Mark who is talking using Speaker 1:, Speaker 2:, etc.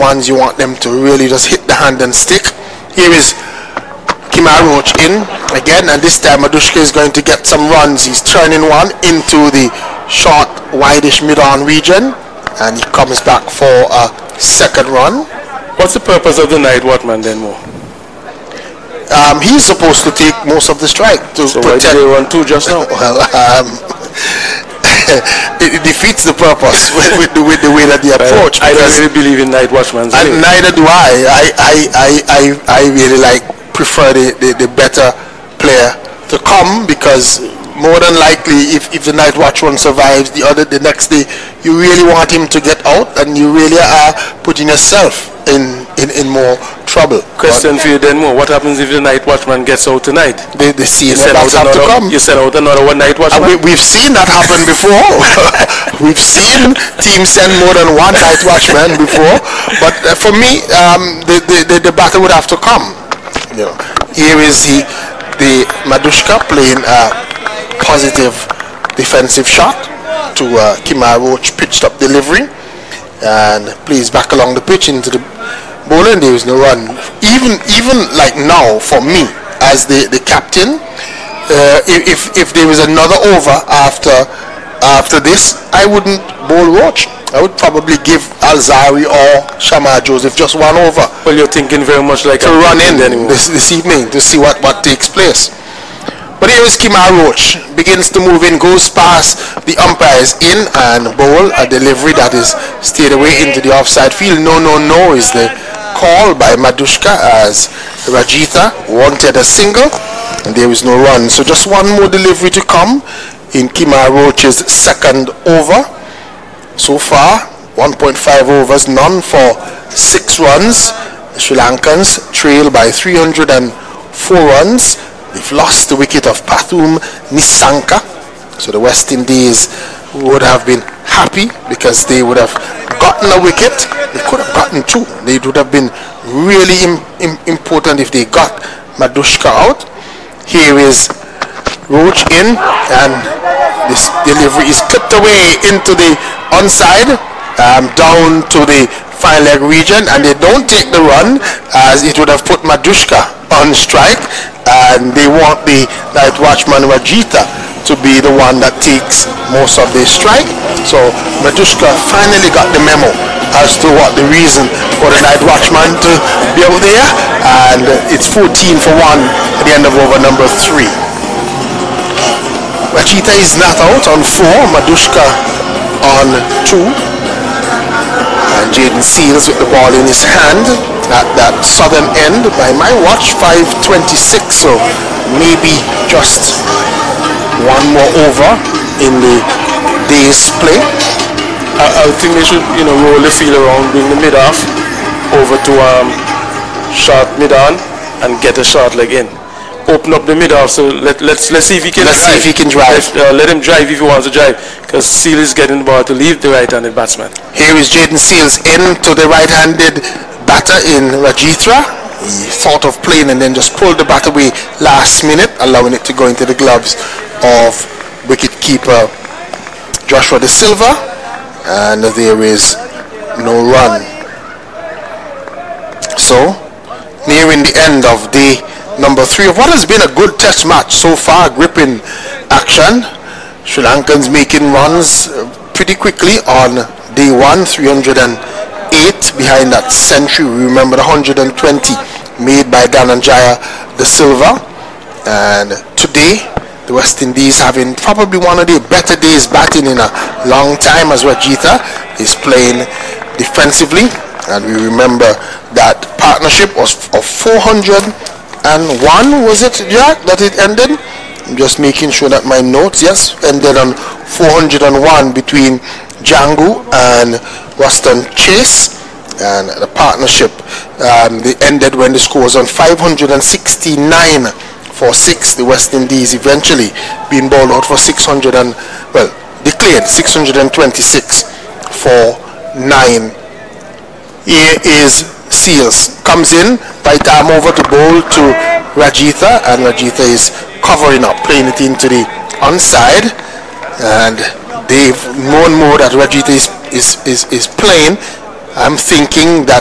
Speaker 1: ones you want them to really just hit the hand and stick. Here is Kemar Roach in again, and this time Madushka is going to get some runs. He's turning one into the short, wideish mid-on region, and he comes back for a second run.
Speaker 2: What's the purpose of the night watchman then, Mo?
Speaker 1: He's supposed to take most of the strike to
Speaker 2: so
Speaker 1: protect.
Speaker 2: Why did they run two just now?
Speaker 1: Well, it defeats the purpose with the way that they approach.
Speaker 2: I don't really believe in night watchmen.
Speaker 1: And neither do I. I really prefer the better player to come, because more than likely, if the night watchman survives the next day, you really want him to get out, and you really are putting yourself in more trouble.
Speaker 2: Question for you then, Mo. What happens if the night watchman gets out tonight?
Speaker 1: The senior bats have to come.
Speaker 2: You send out another one night watchman?
Speaker 1: We've seen that happen before. We've seen teams send more than one night watchman before. But for me, the batter would have to come. You know, here is the Madushka playing a positive defensive shot to Kemar Roach, pitched up delivery, and plays back along the pitch into the bowler, and there is no run. Even like now, for me as the captain, if there was another over after this, I wouldn't bowl Roach. I would probably give Alzari or Shamar Joseph just one over.
Speaker 2: Well, you're thinking very much like
Speaker 1: to run in this evening to see what takes place. But here is Kemar Roach, begins to move in, goes past the umpires in and bowl a delivery that is stayed away into the offside field. No is the call by Madushka, as Rajitha wanted a single and there is no run. So just one more delivery to come in Kemar Roach's second over. So far 1.5 overs, none for 6 runs. The Sri Lankans trail by 304 runs. They've lost the wicket of Pathum Nisanka. So the West Indies would have been happy because they would have gotten a wicket. They could have gotten 2. They would have been really important if they got Madushka out. Here is Roach in, and this delivery is clipped away into the onside, down to the fine leg region, and they don't take the run, as it would have put Madushka on strike, and they want the night watchman Rajitha to be the one that takes most of the strike. So Madushka finally got the memo as to what the reason for the night watchman to be out there, and it's 14 for 1 at the end of over number 3. Rajitha is not out on 4, Madushka on 2, and Jayden Seales with the ball in his hand at that southern end. By my watch, 5:26, so maybe just one more over in the day's play.
Speaker 2: I think they should, roll the field around, bring the mid-off over to short mid-on and get a short leg in. Open up the mid-off, so let's see if he can drive.
Speaker 1: See if he can drive.
Speaker 2: Let him drive if he wants to drive, because Seales is getting the ball to leave the right-handed batsman.
Speaker 1: Here is Jayden Seales in to the right-handed batter in Rajitha. He thought of playing and then just pulled the bat away last minute, allowing it to go into the gloves of wicket-keeper Joshua De Silva, and there is no run. So, nearing the end of day number 3 of what has been a good test match so far, gripping action. Sri Lankans making runs pretty quickly on day 1, 308 behind that century. Remember the 120 made by Dhananjaya De Silva. And today, the West Indies having probably one of their better days batting in a long time, as Rajitha is playing defensively. And we remember that partnership was of 401, was it, Jack, that it ended? I'm just making sure that my notes, yes, ended on 401 between Django and Ruston Chase. And the partnership, they ended when the score was on 569 for 6. The West Indies eventually being bowled out for declared 626 for 9. Here is Seales, comes in, right arm over to bowl to Rajitha, and Rajitha is covering up, playing it into the onside, and they've more and more that Rajitha is playing. I'm thinking that